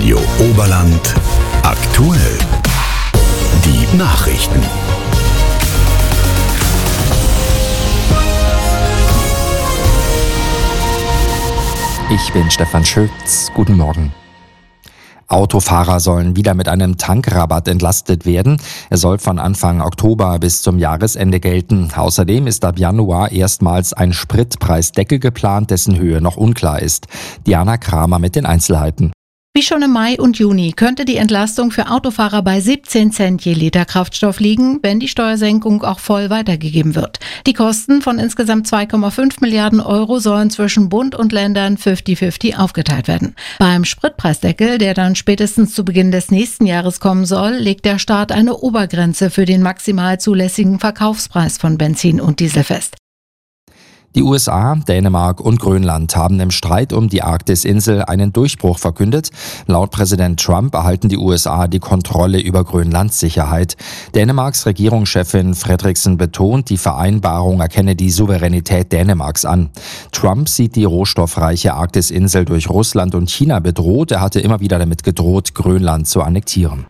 Radio Oberland aktuell. Die Nachrichten. Ich bin Stefan Schütz. Guten Morgen. Autofahrer sollen wieder mit einem Tankrabatt entlastet werden. Er soll von Anfang Oktober bis zum Jahresende gelten. Außerdem ist ab Januar erstmals ein Spritpreisdeckel geplant, dessen Höhe noch unklar ist. Diana Kramer mit den Einzelheiten. Wie schon im Mai und Juni könnte die Entlastung für Autofahrer bei 17 Cent je Liter Kraftstoff liegen, wenn die Steuersenkung auch voll weitergegeben wird. Die Kosten von insgesamt 2,5 Milliarden Euro sollen zwischen Bund und Ländern 50-50 aufgeteilt werden. Beim Spritpreisdeckel, der dann spätestens zu Beginn des nächsten Jahres kommen soll, legt der Staat eine Obergrenze für den maximal zulässigen Verkaufspreis von Benzin und Diesel fest. Die USA, Dänemark und Grönland haben im Streit um die Arktisinsel einen Durchbruch verkündet. Laut Präsident Trump erhalten die USA die Kontrolle über Grönlands Sicherheit. Dänemarks Regierungschefin Frederiksen betont, die Vereinbarung erkenne die Souveränität Dänemarks an. Trump sieht die rohstoffreiche Arktisinsel durch Russland und China bedroht. Er hatte immer wieder damit gedroht, Grönland zu annektieren.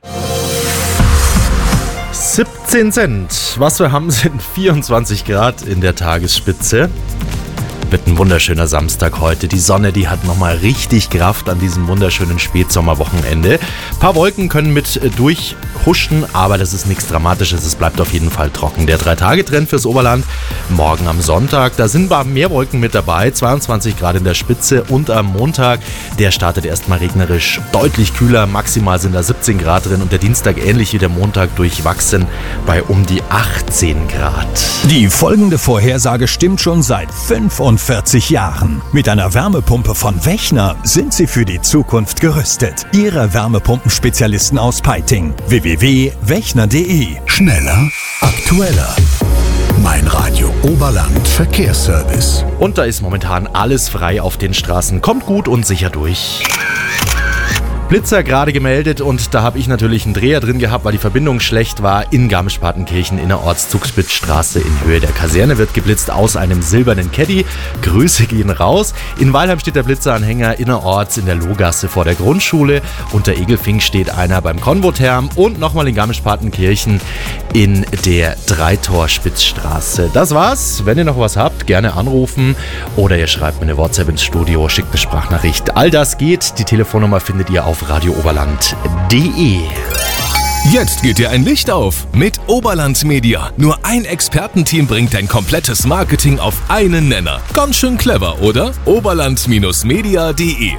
17 Cent. Was wir haben, sind 24 Grad in der Tagesspitze. Wird ein wunderschöner Samstag heute. Die Sonne, die hat nochmal richtig Kraft an diesem wunderschönen Spätsommerwochenende. Ein paar Wolken können mit durchhuschen, aber das ist nichts Dramatisches. Es bleibt auf jeden Fall trocken. Der 3-Tage-Trend fürs Oberland morgen am Sonntag. Da sind mehr Wolken mit dabei. 22 Grad in der Spitze. Und am Montag, der startet erstmal regnerisch. Deutlich kühler. Maximal sind da 17 Grad drin. Und der Dienstag ähnlich wie der Montag durchwachsen bei um die 18 Grad. Die folgende Vorhersage stimmt schon seit 45 Jahren. Mit einer Wärmepumpe von Wechner sind Sie für die Zukunft gerüstet. Ihre Wärmepumpenspezialisten aus Peiting. www.wechner.de. Schneller, aktueller. Mein Radio Oberland Verkehrsservice. Und da ist momentan alles frei auf den Straßen. Kommt gut und sicher durch. Blitzer gerade gemeldet und da habe ich natürlich einen Dreher drin gehabt, weil die Verbindung schlecht war. In Garmisch-Partenkirchen innerorts Zugspitzstraße in Höhe der Kaserne wird geblitzt aus einem silbernen Caddy. Grüße gehen raus. In Weilheim steht der Blitzeranhänger innerorts in der Lohgasse vor der Grundschule. Unter Egelfing steht einer beim Konvotherm und nochmal in Garmisch-Partenkirchen in der Dreitor-Spitzstraße. Das war's. Wenn ihr noch was habt, gerne anrufen oder ihr schreibt mir eine WhatsApp ins Studio, schickt eine Sprachnachricht. All das geht. Die Telefonnummer findet ihr auf radiooberland.de. Jetzt geht dir ein Licht auf mit Oberland Media. Nur ein Expertenteam bringt dein komplettes Marketing auf einen Nenner. Ganz schön clever, oder? Oberland-media.de.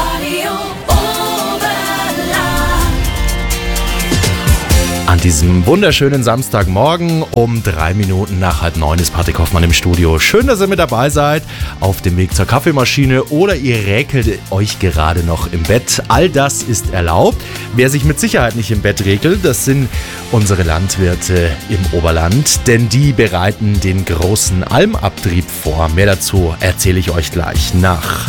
An diesem wunderschönen Samstagmorgen um 3 Minuten nach 8:30 ist Patrick Hoffmann im Studio. Schön, dass ihr mit dabei seid, auf dem Weg zur Kaffeemaschine oder ihr räkelt euch gerade noch im Bett. All das ist erlaubt. Wer sich mit Sicherheit nicht im Bett räkelt, das sind unsere Landwirte im Oberland, denn die bereiten den großen Almabtrieb vor. Mehr dazu erzähle ich euch gleich nach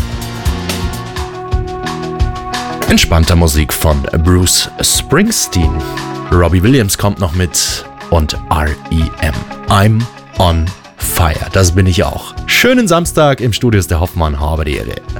entspannter Musik von Bruce Springsteen. Robbie Williams kommt noch mit und R.E.M. I'm on fire. Das bin ich auch. Schönen Samstag, im Studio ist der Hoffmann, habe die Ehre.